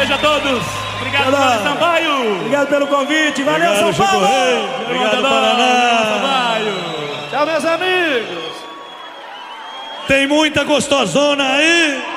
beijo a todos. Obrigado, Paulo Sampaio. Obrigado pelo convite. Valeu, Obrigado, São Paulo. Obrigado, Paraná. Sampaio. Tchau, meus amigos. Tem muita gostosona aí.